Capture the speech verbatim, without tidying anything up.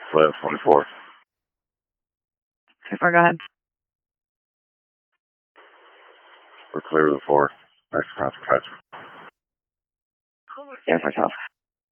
Flat twenty-four. twenty-four, go ahead. We're clear of the four. Next consequence. Stand for yourself.